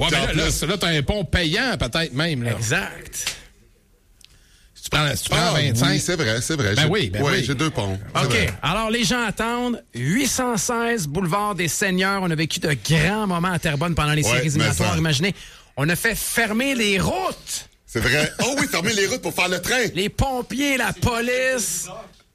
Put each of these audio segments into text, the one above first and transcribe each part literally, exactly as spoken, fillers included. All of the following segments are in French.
Ouais, mais là, plus... là, là t'as un pont payant, peut-être même. Là. Exact. Tu prends, tu prends ah, vingt-cinq. Oui, c'est vrai, c'est vrai. Ben j'ai, oui, ben ouais, oui. j'ai deux ponts. OK. Vrai. Alors, les gens attendent. huit cent seize boulevard des Seigneurs. On a vécu de grands moments à Terrebonne pendant les ouais, séries éliminatoires. Ça... Imaginez, on a fait fermer les routes. C'est vrai. Oh oui, fermer les routes pour faire le train. Les pompiers, la police.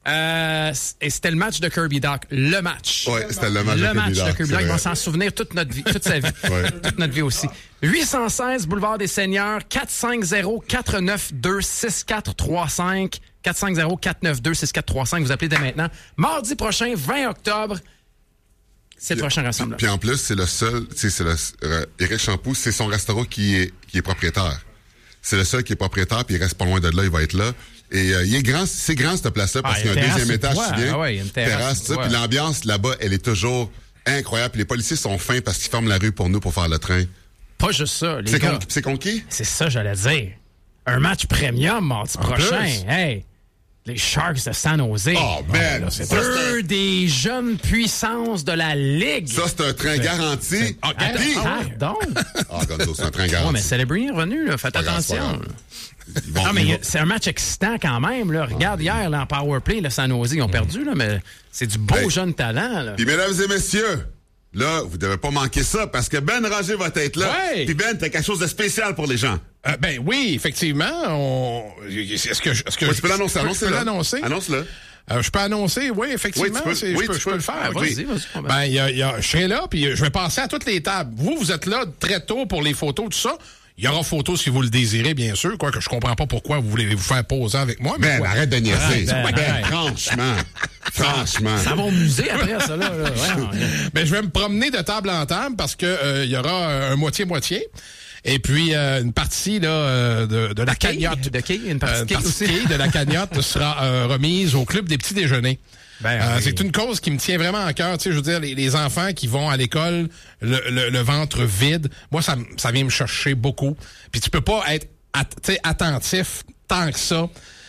Euh, et c'était le match de Kirby Doc. Le match. Oui, c'était le match le de Kirby match Doc. de Kirby Doc. Ils vont s'en souvenir toute notre vie, toute sa vie. Ouais. Toute notre vie aussi. huit cent seize boulevard des Seigneurs, quatre cinq zéro, quatre neuf deux, six quatre trois cinq. quatre cinq zéro, quatre neuf deux, six quatre trois cinq. Vous appelez dès maintenant. Mardi prochain, vingt octobre. C'est le puis, prochain rassemblement. Puis en plus, c'est le seul, tu sais, c'est le, euh, Éric Champoux, c'est son restaurant qui est, qui est propriétaire. C'est le seul qui est propriétaire, puis il reste pas loin de là, il va être là. Et euh, il est grand, c'est grand cette place-là, parce ah, qu'il y a un terrasse, deuxième étage, tu viens. Ah ouais, il y a une terrasse, terrasse ça, puis l'ambiance là-bas, elle est toujours incroyable. Puis les policiers sont fins parce qu'ils ferment la rue pour nous pour faire le train. Pas juste ça, les c'est gars. Con, c'est contre qui? C'est ça, j'allais dire. Un match premium mardi en prochain. Plus. Hey, les Sharks de San Jose. Oh, man! Oh, c'est ça, deux c'est... des jeunes puissances de la Ligue. Ça, c'est un train garanti. Ah, pardon? Ah, Gonzo, c'est un train garanti. Ouais, mais Celebrity est revenu, là. Faites attention. Bon, non, mais vont... c'est un match excitant quand même. Là. Regarde, ah, hier, là, en powerplay, le San Jose, ils ont perdu, là, mais c'est du beau hey. jeune talent. Là. Puis, mesdames et messieurs, là, vous devez pas manquer ça parce que Ben Roger va être là. Ouais. Puis Ben, t'as quelque chose de spécial pour les gens. Euh, ben oui, effectivement. On... Est-ce que, est-ce que ouais, je, tu peux l'annoncer? Je peux, je peux l'annoncer? Annonce-le. Euh, je peux annoncer, oui, effectivement. Oui, tu peux, c'est, oui, je, peux, tu je peux le faire. Ah, oui. Vas-y, vas-y. Ben, y a, y a, je serai là, puis je vais passer à toutes les tables. Vous, vous êtes là très tôt pour les photos, tout ça. Il y aura photo si vous le désirez, bien sûr. Quoique je comprends pas pourquoi vous voulez vous faire poser avec moi. Mais ben, ouais. arrête de niaiser. Ben, ben, ben, franchement. franchement. Ça va au musée après, ça, là. là. Ouais, ben, je vais me promener de table en table parce que euh, il y aura un moitié-moitié. Et puis, euh, une partie là euh, de, de la cagnotte. De qui? Une partie, euh, une partie aussi. de la cagnotte sera euh, remise au Club des petits déjeuners. Ben, euh, oui. C'est une cause qui me tient vraiment à cœur. Tu sais, je veux dire, les, les enfants qui vont à l'école le, le, le ventre vide, moi, ça, ça vient me chercher beaucoup. Puis tu peux pas être at, attentif tant que ça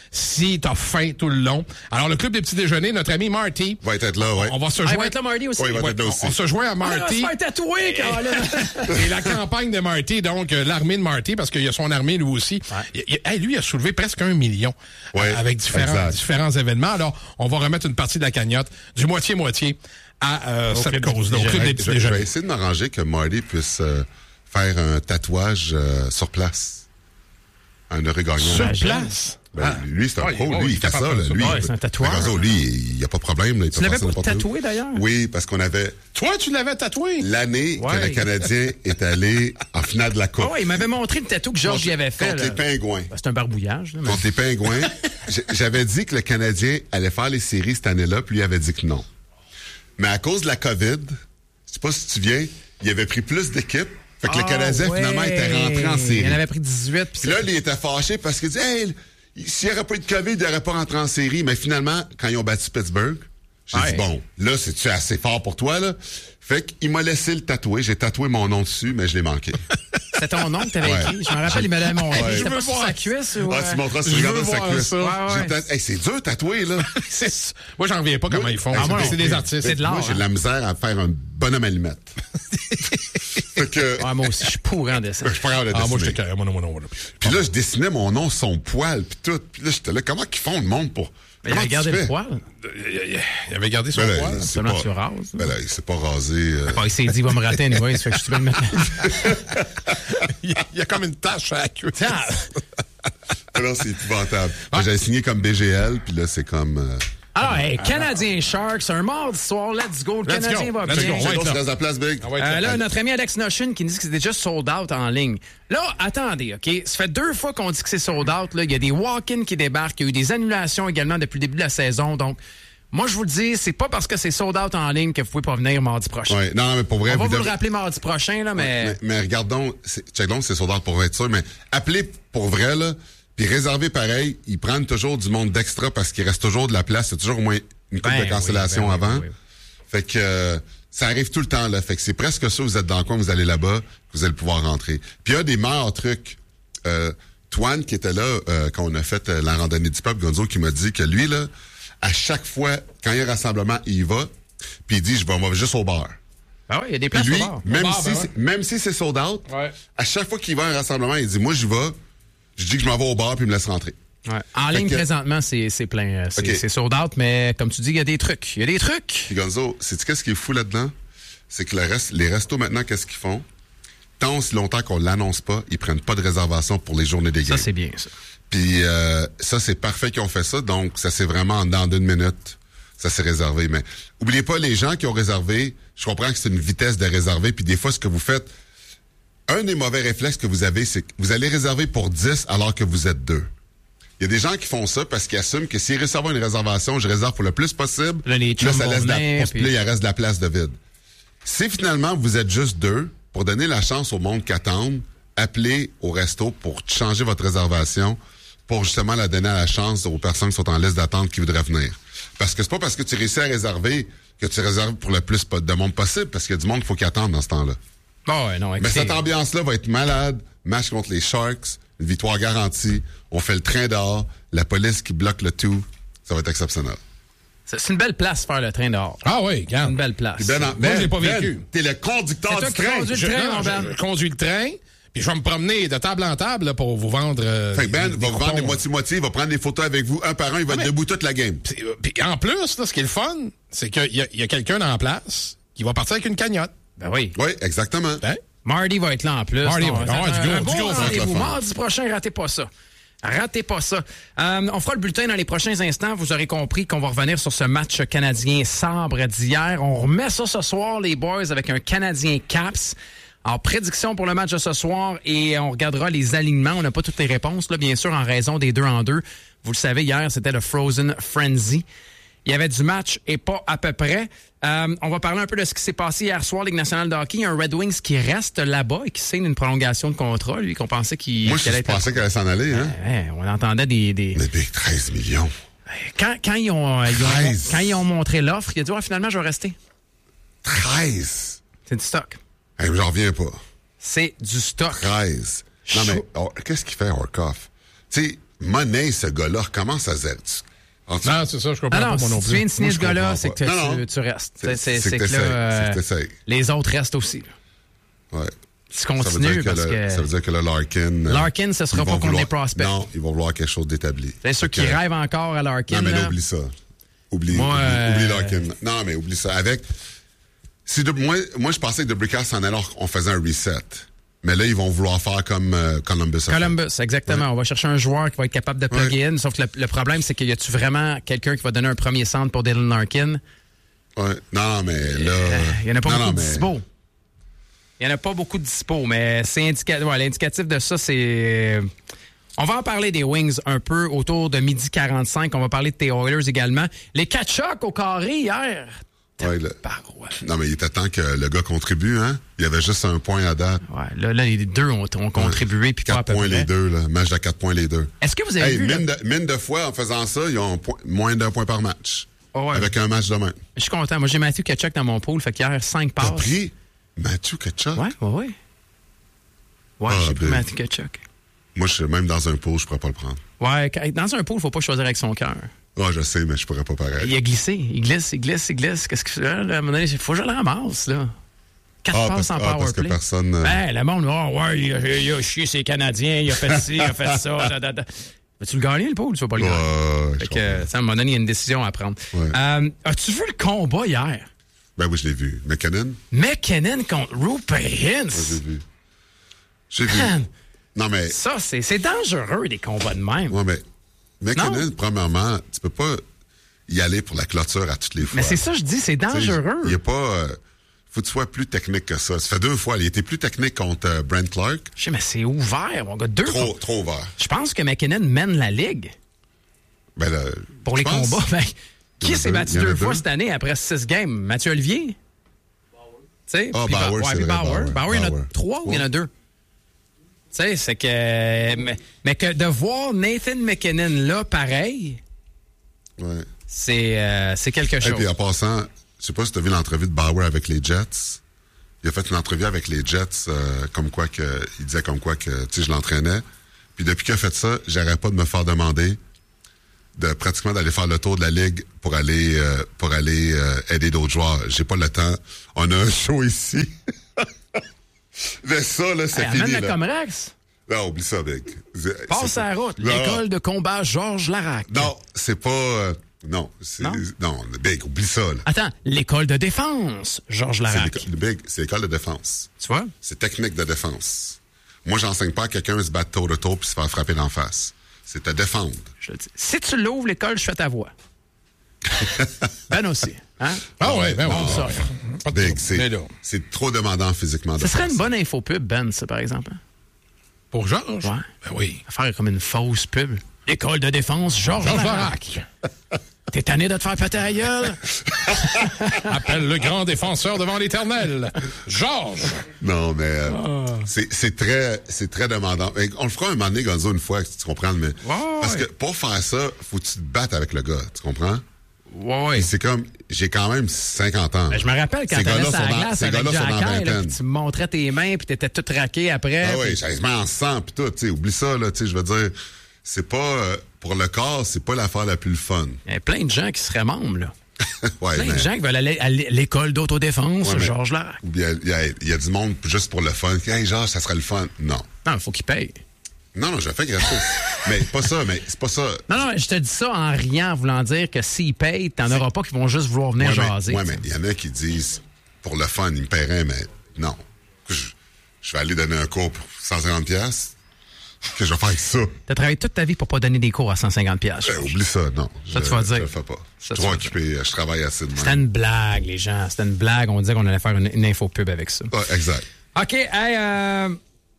si t'as faim tout le long. Alors, le Club des petits déjeuners, notre ami Marty... Va être là, oui. On va se joindre... joindre... Ah, il va être là, Marty aussi. Oui, il va être là aussi. On, on se joint à Marty. Ah, on va se faire tatouer, quand Et la campagne de Marty, donc euh, l'armée de Marty, parce qu'il y a son armée, lui aussi. Ouais. Il, il, hey, lui, il a soulevé presque un million ouais, euh, avec différents, différents événements. Alors, on va remettre une partie de la cagnotte du moitié-moitié à euh, cette cause-là, au Club des petits déjeuners. Je vais essayer de m'arranger que Marty puisse euh, faire un tatouage euh, sur place. Un heureux gagnant. Sur place? Ben, ah. Lui, c'est un ouais, pro. Ouais, lui, il fait ça. Là, lui, ouais, c'est un tatouage. Ben, lui, il n'y a pas de problème. Là, il tu l'avais pour tatouer, d'ailleurs? Oui, parce qu'on avait... Toi, tu l'avais tatoué? L'année ouais. que le Canadien est allé en finale de la Coupe. Oh, il m'avait montré le tatou que Georges y avait fait. Contre là. les Pingouins. Ben, c'est un barbouillage. Là, mais... Contre les Pingouins. J'avais dit que le Canadien allait faire les séries cette année-là, puis lui avait dit que non. Mais à cause de la COVID, je sais pas si tu viens, il avait pris plus d'équipes. Fait que oh, le Canadien, ouais. finalement, était rentré en série. Il en avait pris dix-huit. Puis là, il était fâché parce qu'il dit, hey, s'il n'y aurait pas eu de COVID, il n'aurait pas rentré en série. Mais finalement, quand ils ont battu Pittsburgh, j'ai ouais. dit, bon, là, c'est-tu assez fort pour toi, là? Fait qu'il m'a laissé le tatouer. J'ai tatoué mon nom dessus, mais je l'ai manqué. C'est ton nom que tu avais ouais. écrit. Je me rappelle, il me l'avait montré. Ouais. C'était pas sur sa cuisse ou... Ah, tu montras sur le sa cuisse. Ouais, ouais. Ta... Hey, c'est dur tatouer, là. c'est... Moi, j'en reviens pas comment ils font. Ah, moi, c'est des artistes. C'est de l'art. Moi, j'ai de la misère à faire un bonhomme allumette. Fait que... ouais, moi aussi, je suis pourri en dessin. Je suis pourri en dessin. Ah, moi, j'étais carré. Moi, non, moi, non. Puis là, je dessinais mon nom, son poil, puis tout. Puis là, j'étais là, comment qu'ils font le monde pour... Mais il avait gardé le poil. Il avait gardé son ben poil. Là, seulement pas, tu rases. Ben là, il s'est pas rasé. Euh... Ah, il s'est dit, il va me rater anyway, ça fait que je suis le mettre. Il y a comme une tache à la queue. Alors, c'est épouvantable. Ah. J'avais signé comme B G L, puis là, c'est comme... Euh... Ah, hey, Canadien Sharks, un mardi soir, let's go. Le let's Canadien go. va let's bien. Go. Ouais, reste la place, Big. Ah, ouais, euh, là, notre ami Alex Noshin qui nous dit que c'est déjà sold out en ligne. Là, attendez, OK? Ça fait deux fois qu'on dit que c'est sold out. Là. Il y a des walk-ins qui débarquent. Il y a eu des annulations également depuis le début de la saison. Donc, moi, je vous le dis, c'est pas parce que c'est sold out en ligne que vous pouvez pas venir mardi prochain. Ouais, non, mais pour vrai, on va vous, vous devez... le rappeler mardi prochain, là, mais... Ouais, mais... Mais regardons, check donc, c'est sold out pour être sûr, mais appelez pour vrai, là, puis réservez pareil, ils prennent toujours du monde d'extra parce qu'il reste toujours de la place. C'est toujours au moins une couple ben, de cancellation oui, ben, avant. Oui, oui, oui. Fait que euh, ça arrive tout le temps, là. Fait que c'est presque ça, vous êtes dans le coin, vous allez là-bas, vous allez pouvoir rentrer. Puis il y a des meilleurs trucs. Euh, Toine, qui était là euh, quand on a fait euh, la randonnée du peuple, Gonzo, qui m'a dit que lui, là, à chaque fois, quand il y a un rassemblement, il y va, puis il dit, je vais, on va juste au bar. Ah oui, il y a des places lui, au bar. Même, au bar, si, ben ouais. même si c'est sold out, ouais. à chaque fois qu'il va à un rassemblement, il dit, moi, j'y vais, je dis que je m'en vais au bar puis il me laisse rentrer. Ouais. En fait ligne, que... présentement, c'est, c'est plein. C'est, okay. c'est sold out, mais comme tu dis, il y a des trucs. Il y a des trucs. Puis Gonzo, sais-tu qu'est-ce qui est fou là-dedans? C'est que le reste, les restos, maintenant, qu'est-ce qu'ils font? Tant aussi longtemps qu'on l'annonce pas, ils prennent pas de réservation pour les journées des games. Ça, c'est bien, ça. Puis euh, ça, c'est parfait qu'ils ont fait ça. Donc, ça c'est vraiment en dedans d'une minute. Ça s'est réservé. Mais oubliez pas, les gens qui ont réservé, je comprends que c'est une vitesse de réserver. Puis des fois, ce que vous faites, un des mauvais réflexes que vous avez, c'est que vous allez réserver pour dix alors que vous êtes deux. Il y a des gens qui font ça parce qu'ils assument que s'ils reçoivent une réservation, je réserve pour le plus possible. Là, les là ça laisse de la, venir, puis... là, il reste de la place de vide. Si finalement, vous êtes juste deux, pour donner la chance au monde qui attendent, appelez au resto pour changer votre réservation, pour justement la donner à la chance aux personnes qui sont en liste d'attente qui voudraient venir. Parce que c'est pas parce que tu réussis à réserver que tu réserves pour le plus de monde possible, parce qu'il y a du monde qu'il faut qu'il attende dans ce temps-là. Oh ouais, non, mais cette ambiance-là va être malade. Match contre les Sharks, une victoire garantie. On fait le train dehors, la police qui bloque le tout. Ça va être exceptionnel. C'est, c'est une belle place faire le train dehors. Ah oui, regarde. C'est une belle place. Ben, ben, Moi, je l'ai pas ben, vécu. T'es le conducteur c'est du toi train. Qui conduis je, le train, non, mon Ben. je, je conduis le train, puis je vais me promener de table en table là, pour vous vendre. Euh, fait que Ben des, va des vous vendre des moitiés-moitiés, il va prendre des photos avec vous, un par un, il va ah, être mais, debout toute la game. Puis, puis en plus, là, ce qui est le fun, c'est qu'il y a, y a quelqu'un en place qui va partir avec une cagnotte. Ben oui. Oui, exactement. Ben? Marty va être là en plus. Marty non, va avoir du gros, un bon du gros rendez-vous. Mardi prochain, ratez pas ça. Ratez pas ça. Euh, on fera le bulletin dans les prochains instants. Vous aurez compris qu'on va revenir sur ce match canadien sabre d'hier. On remet ça ce soir, les boys, avec un Canadien Caps. En prédiction pour le match de ce soir et on regardera les alignements. On n'a pas toutes les réponses, là, bien sûr, en raison des deux en deux. Vous le savez, hier, c'était le Frozen Frenzy. Il y avait du match et pas à peu près. Euh, on va parler un peu de ce qui s'est passé hier soir, Ligue nationale de hockey. Il y a un Red Wings qui reste là-bas et qui signe une prolongation de contrat, lui, qu'on pensait qu'il... Moi, je qu'il pensais être... qu'elle allait s'en aller, hein? Ouais, on entendait des... des... Mais big treize millions. Quand, quand, ils ont, ils ont, quand ils ont montré l'offre, il a dit, ouais, finalement, je vais rester. treize C'est du stock. Hey, j'en reviens pas. C'est du stock. treize Non, mais oh, qu'est-ce qu'il fait, Horkoff? Tu sais, Money, ce gars-là, recommence à zéro. Non, c'est ça, je comprends non, pas, moi non si plus. tu viens de signer ce gars-là, c'est que non, non. tu, tu restes. C'est, c'est, c'est, c'est que, que là, euh, c'est que les autres restent aussi. Là. Ouais. Tu continues parce que, que... le, ça veut dire que le Larkin... Larkin, ce sera pas contre les prospects. Non, ils vont vouloir quelque chose d'établi. C'est ceux qui que, rêvent encore à Larkin. Non, mais là, là. oublie ça. Oublie, moi, oublie, euh... oublie Larkin. Non, mais oublie ça. Avec... Si de, moi, moi, je pensais que DeBrincat s'en allait alors qu'on faisait un reset. Mais là, ils vont vouloir faire comme euh, Columbus. Columbus, exactement. Ouais. On va chercher un joueur qui va être capable de plugger in. Sauf que le, le problème, c'est qu'il y a-tu vraiment quelqu'un qui va donner un premier centre pour Dylan Larkin? Ouais. Non, mais là... Euh, il n'y en a pas non, beaucoup non, de mais... dispo. Il n'y en a pas beaucoup de dispo, mais c'est indica... ouais, l'indicatif de ça, c'est... On va en parler des Wings un peu autour de midi quarante-cinq. On va parler de tes Oilers également. Les Tkachuk au carré hier... Ouais, le... Non, mais il était temps que le gars contribue, hein? Il y avait juste un point à date. Ouais, là, là les deux ont, ont contribué. Ouais. Puis quatre points les deux, là. Match de quatre points les deux. Est-ce que vous avez hey, vu... Mine, là... de, mine de fois, en faisant ça, ils ont point, moins d'un point par match. Oh ouais. Avec un match de main. Je suis content. Moi, j'ai Matthew Tkachuk dans mon pool. Fait qu'hier, cinq passes. T'as pris Matthew Tkachuk? Ouais, ouais, ouais. Ouais, ah, j'ai pris Matthew Tkachuk. Moi, je suis même dans un pool, je pourrais pas le prendre. Ouais, dans un pool, faut pas choisir avec son cœur. Ouais, je sais, mais je pourrais pas pareil. Il a glissé. Il glisse, il glisse, il glisse. Qu'est-ce que c'est? À un moment donné, il faut que je le ramasse, là. Quatre ah, passes parce, en ah, powerplay. Parce que personne... Euh... Ben, le monde, oh, ouais, il a, il a chié ses Canadiens, il a fait ci, il a fait ça. da, da, da. Vas-tu le gagner, le pool, ou tu vas pas le gagner? Ouais, fait que, à un moment donné, il y a une décision à prendre. Ouais. Euh, as-tu vu le combat hier? Ben oui, je l'ai vu. McKinnon? McKinnon contre Rupert Hintz. Ouais, j'ai vu. J'ai vu. Man, non, mais... Ça, c'est, c'est dangereux, des combats de même. Ouais, mais McKinnon, premièrement, tu peux pas y aller pour la clôture à toutes les fois. Mais c'est ça, je dis, c'est dangereux. Il n'y a pas... Euh, faut que tu sois plus technique que ça. Ça fait deux fois. Il était plus technique contre euh, Brent Clark. Je sais, mais c'est ouvert, mon gars. Deux Trop, contre... trop ouvert. Je pense que McKinnon mène la ligue. Ben, là, pour les pense... combats. Ben, qui s'est deux, battu deux, deux fois deux. cette année après six games? Mathieu Olivier? Ah, oh, Bauer, ouais, c'est vrai, Bauer. Bauer. Bauer, il y en a Bauer. trois ou ouais. il y en a deux? Tu sais, c'est que... Mais, mais que de voir Nathan McKinnon là, pareil, ouais. c'est, euh, c'est quelque chose. Et puis en passant, je sais pas si tu as vu l'entrevue de Bauer avec les Jets. Il a fait une entrevue avec les Jets, euh, comme quoi que... Il disait comme quoi que, tu sais, je l'entraînais. Puis depuis qu'il a fait ça, j'arrête pas de me faire demander de pratiquement d'aller faire le tour de la ligue pour aller euh, pour aller euh, aider d'autres joueurs. J'ai pas le temps. On a un show ici. Mais ça, là, c'est hey, fini. Amène le Comrex. Non, oublie ça, Big. Passe à la route. Non. L'école de combat Georges Larac. Non, c'est pas... Euh, non, c'est... Non? non, Big, oublie ça, là. Attends, l'école de défense Georges Larac. C'est Big, c'est l'école de défense. Tu vois? C'est technique de défense. Moi, j'enseigne pas à quelqu'un de se battre tour de tour puis se faire frapper d'en face. C'est te défendre. Je te dis. Si tu l'ouvres, l'école, je fais ta voix. Ben aussi. Hein? Ah ouais, ben oh, ça. Big, c'est, c'est trop demandant physiquement. Ce serait une bonne info pub, Ben, ça, par exemple. Hein? Pour Georges? Ouais. Ben oui. Faire comme une fausse pub. L'école de défense Georges Larac. T'es tanné de te faire péter la gueule? Appelle le grand défenseur devant l'Éternel. Georges! Non, mais euh, oh. c'est, c'est très c'est très demandant. On le fera un moment donné, Gonzo, une fois, tu comprends, mais oh, parce ouais. que pour faire ça, faut que tu te battes avec le gars, tu comprends? Ouais. Et c'est comme, j'ai quand même cinquante ans. Ben, je me rappelle quand t'allais sur la glace dans, avec Jacky, là, tu me montrais tes mains, puis t'étais tout raqué après. Ah pis... oui, j'avais en sang, puis tout, tu sais, oublie ça, là, tu sais, je veux dire, c'est pas, euh, pour le corps, c'est pas l'affaire la plus fun. Il y a plein de gens qui seraient membres, là. ouais, plein mais... de gens qui veulent aller à l'école d'autodéfense, ouais, Georges Larac. Il y, a, il, y a, il y a du monde juste pour le fun. Hey, Georges, ça serait le fun. Non. Non, il faut qu'il paye. Non, non, je fais gratos. mais pas ça, mais c'est pas ça. Non, non, je te dis ça en riant, en voulant dire que s'ils payent, t'en c'est... auras pas qui vont juste vouloir venir ouais, jaser. Oui, mais il y en a qui disent, pour le fun, ils me paieraient, mais non. Je, je vais aller donner un cours pour cent cinquante dollars. Que je vais faire avec ça. T'as travaillé toute ta vie pour pas donner des cours à cent cinquante dollars. Euh, oublie ça, non. Ça, je, tu vas dire. Je le fais pas. Je suis trop occupé, je travaille assez de même. C'était une blague, les gens. C'était une blague. On disait qu'on allait faire une, une info pub avec ça. Ouais, exact. OK, hey, euh...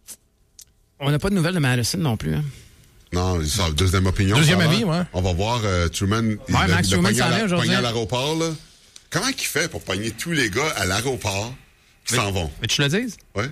on n'a pas de nouvelles de Madison non plus, hein? Non, il sort deuxième opinion. Deuxième avis, ouais. On va voir euh, Truman. Ouais, il Max le, Truman le s'en vient aujourd'hui. pogné à l'aéroport, là. Comment il fait pour pogner tous les gars à l'aéroport qui s'en vont? Mais tu le dises? Oui.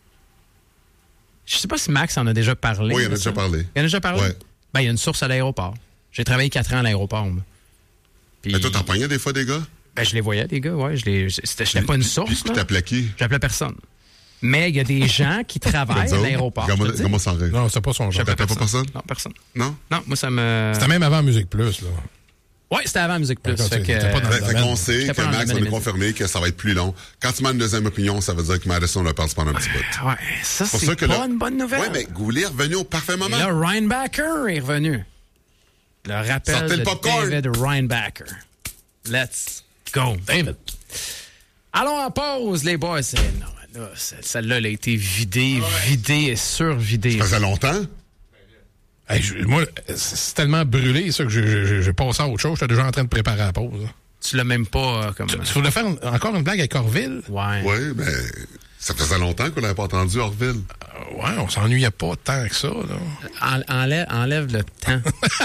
Je sais pas si Max en a déjà parlé. Oui, il en a déjà parlé. Il en a déjà parlé? Ouais. Ben, il y a une source à l'aéroport. J'ai travaillé quatre ans à l'aéroport, moi. Puis... Mais toi, t'en pognais des fois des gars? Ben, je les voyais, des gars, ouais. Je les... C'était, j'étais pas une source, puis, là. Tu t'appelais qui? J'appelais personne. Mais il y a des gens qui travaillent à l'aéroport. Comment ça arrive? Non, c'est pas son genre. T'appelais pas personne? Non, personne. Non? Non, moi, ça me... C'était même avant Musique Plus, là. Oui, c'était avant Musique Plus. Fait que, pas dans fait, fait qu'on sait que Max va nous confirmer que ça va être plus long. Quand tu m'as une deuxième opinion, ça veut dire que Madison le passe pendant un petit bout. Ouais, ça, c'est, c'est pas là, une bonne nouvelle. Oui, mais Goulet est revenu au parfait moment. Et là, Reinbacker est revenu. Le rappel Sortez de le popcorn. David Reinbacker. Let's go, David. Allons en pause, les boys. C'est, non, là, celle-là, elle a été vidée, vidée et survidée. Ça faisait longtemps? Hey, je, moi, c'est tellement brûlé, ça, que j'ai, j'ai passé à autre chose. J'étais déjà en train de préparer la pause. Là. Tu l'as même pas euh, comme... Tu, tu voulais faire une, encore une blague avec Orville? Ouais. Oui, mais ça faisait longtemps qu'on n'avait pas entendu Orville. Euh, ouais, on s'ennuyait pas tant que ça. Là. En, enlève, enlève le temps.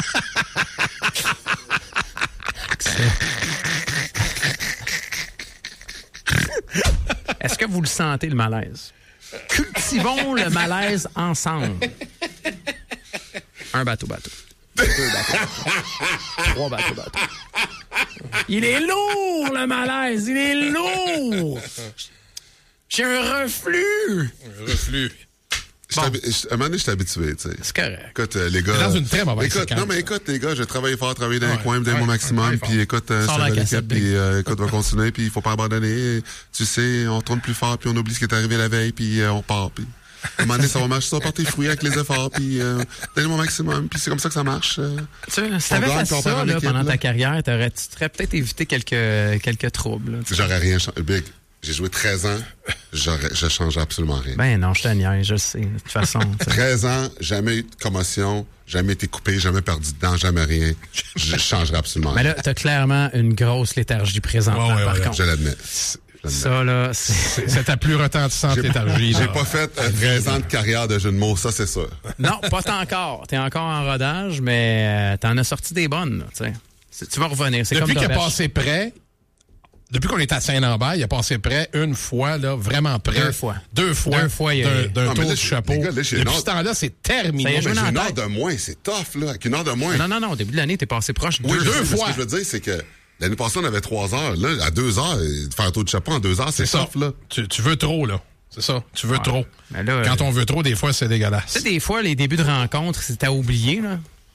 Est-ce que vous le sentez, le malaise? Cultivons le malaise ensemble. Un bateau, bateau. Deux bateaux. Trois bateaux, bateaux. Il est lourd, le malaise. Il est lourd. J'ai un reflux. Un reflux. Bon. À un moment donné, je suis habitué, tu sais. C'est correct. Écoute, euh, les gars. C'est dans une très mauvaise écoute, séquence. Non, mais écoute, les gars, j'ai travaillé fort, travaillé dans ouais, un coin, donné ouais, mon maximum, ouais, puis écoute, euh, ça va l'équipe, puis euh, écoute, on va continuer, puis il faut pas abandonner. Tu sais, on tourne plus fort, puis on oublie ce qui est arrivé la veille, puis euh, on part, puis à un moment donné, ça va marcher, ça va porter fruit avec les efforts, puis euh, donner mon maximum, puis c'est comme ça que ça marche. Euh, tu sais, si t'avais fait ça là, pendant là. ta carrière, t'aurais, tu t'aurais peut-être évité quelques, quelques troubles. Là, j'aurais rien changé. Big, j'ai joué treize ans, j'aurais, je change absolument rien. Ben non, je te niaise, je le sais, de toute façon. treize ans, jamais eu de commotion, jamais été coupé, jamais perdu de dents, jamais rien. Je changerais absolument rien. Mais là, t'as clairement une grosse léthargie présentement, ouais, ouais, par ouais, contre. Je l'admets. Ça, là, c'est... c'est ta plus retentissante léthargie. J'ai pas fait treize ans de carrière de jeu de mots, ça, c'est sûr. Non, pas encore. T'es encore en rodage, mais t'en as sorti des bonnes, là, tu sais. Tu vas revenir. C'est depuis comme qu'il a passé près, depuis qu'on est à Saint-Lambert, il a passé près une fois, là, vraiment près. Deux fois. Deux fois. Deux fois, il a... D'un, d'un non, tour là, de chapeau. Gars, là, depuis nord... ce temps-là, c'est terminé. Ça, mais j'ai une heure de moins, c'est tough, là. Avec une heure de moins. Non, non, non, au début de l'année, t'es passé proche. Oui, deux, deux deux fois. Ce que je veux dire, c'est que l'année passée, on avait trois heures. Là, à deux heures, faire un tour de chapeau en deux heures, c'est, c'est tough, là. Tu, tu veux trop, là. C'est ça. Tu veux ouais. trop. Là, Quand euh... on veut trop, des fois, c'est dégueulasse. Tu sais, des fois, les débuts de rencontre, c'est à oublier, là.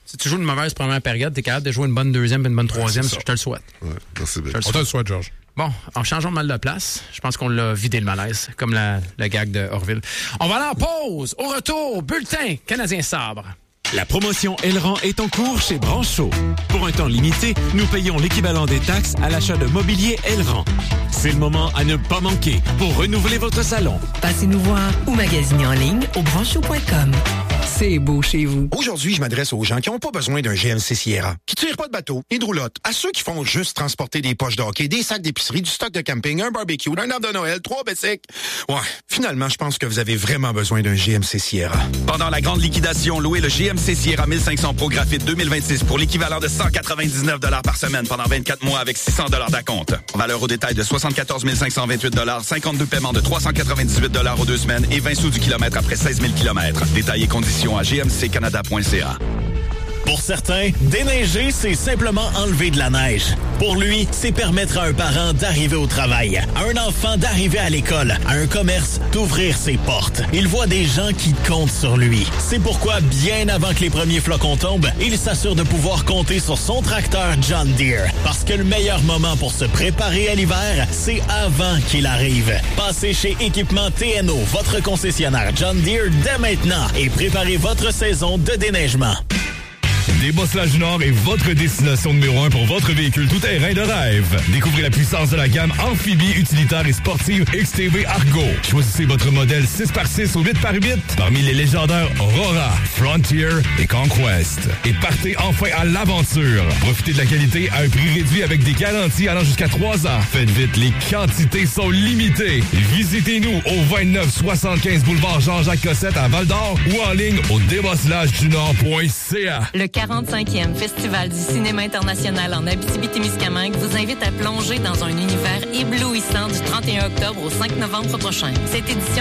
Si tu joues une mauvaise première période, t'es capable de jouer une bonne deuxième et une bonne troisième, ouais, je te le souhaite. Ouais, merci bien. On te le souhaite, Georges. Bon, en changeant de mal de place, je pense qu'on l'a vidé le malaise, comme la, la gag de Orville. On va aller en pause. Au retour, bulletin Canadien Sabre. La promotion Elran est en cours chez Brancho. Pour un temps limité, nous payons l'équivalent des taxes à l'achat de mobilier Elran. C'est le moment à ne pas manquer pour renouveler votre salon. Passez nous voir ou magasinez en ligne au brancho point com. C'est beau chez vous. Aujourd'hui, je m'adresse aux gens qui n'ont pas besoin d'un G M C Sierra, qui tirent pas de bateau et de roulotte, à ceux qui font juste transporter des poches de hockey, des sacs d'épicerie, du stock de camping, un barbecue, un arbre de Noël, trois bicycles. Ouais, finalement, je pense que vous avez vraiment besoin d'un G M C Sierra. Pendant la grande liquidation, louez le G M C Sierra mille cinq cents Pro Graphite deux mille vingt-six pour l'équivalent de cent quatre-vingt-dix-neuf dollars par semaine pendant vingt-quatre mois avec six cents dollars d'acompte. Valeur au détail de soixante-quatorze mille cinq cent vingt-huit dollars, cinquante-deux paiements de trois cent quatre-vingt-dix-huit dollars aux deux semaines et vingt sous du kilomètre après seize mille kilomètres. Détails et conditions à g m c canada point c a. Pour certains, déneiger, c'est simplement enlever de la neige. Pour lui, c'est permettre à un parent d'arriver au travail, à un enfant d'arriver à l'école, à un commerce d'ouvrir ses portes. Il voit des gens qui comptent sur lui. C'est pourquoi, bien avant que les premiers flocons tombent, il s'assure de pouvoir compter sur son tracteur John Deere. Parce que le meilleur moment pour se préparer à l'hiver, c'est avant qu'il arrive. Passez chez Équipement T N O, votre concessionnaire John Deere, dès maintenant et préparez votre saison de déneigement. Débosselage du Nord est votre destination numéro un pour votre véhicule tout-terrain de rêve. Découvrez la puissance de la gamme amphibie, utilitaire et sportive X T V Argo. Choisissez votre modèle six par six ou huit par huit parmi les légendaires Aurora, Frontier et Conquest. Et partez enfin à l'aventure. Profitez de la qualité à un prix réduit avec des garanties allant jusqu'à trois ans. Faites vite, les quantités sont limitées. Visitez-nous au vingt-neuf soixante-quinze boulevard Jean-Jacques Cossette à Val-d'Or ou en ligne au débosselage du nord point c a. Le quarante-cinquième Festival du cinéma international en Abitibi-Témiscamingue vous invite à plonger dans un univers éblouissant du trente et un octobre au cinq novembre prochain. Cette édition